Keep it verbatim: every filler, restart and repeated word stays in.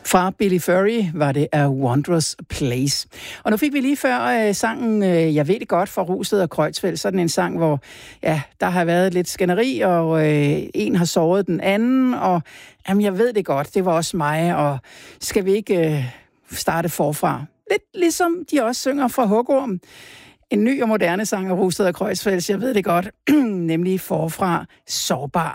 Fra Billy Furry var det A Wondrous Place. Og nu fik vi lige før øh, sangen øh, Jeg ved det godt fra Rosted og Kreutzfeldt. Sådan en sang, hvor ja, der har været lidt skænderi, og øh, en har såret den anden. Og jamen, jeg ved det godt, det var også mig, og skal vi ikke øh, starte forfra? Lidt ligesom de også synger fra Hugorm. En ny og moderne sang af Rosted og Kreutzfeldt, jeg ved det godt, nemlig forfra sårbar.